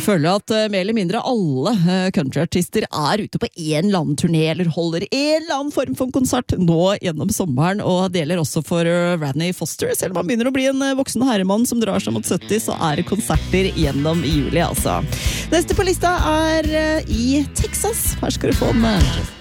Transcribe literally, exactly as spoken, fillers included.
føler at uh, mer eller mindre alle uh, countryartister er ute på en eller annen turné, eller holder en eller annen form for konsert nå gjennom sommeren, og deler også for uh, Rodney Foster. Selv om han begynner å bli en uh, voksen herremann som drar seg mot sytti, så er det konserter gjennom juli, altså. Neste på lista er uh, i Texas. Her skal du få den.